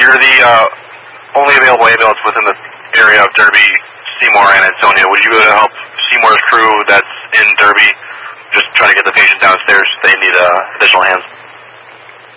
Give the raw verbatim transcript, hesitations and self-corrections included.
you're the uh, only available ambulance within the area of Derby, Seymour, and Ansonia. Would you be able to help Seymour's crew that's in Derby, just trying to get the patient downstairs? They need uh, additional hands.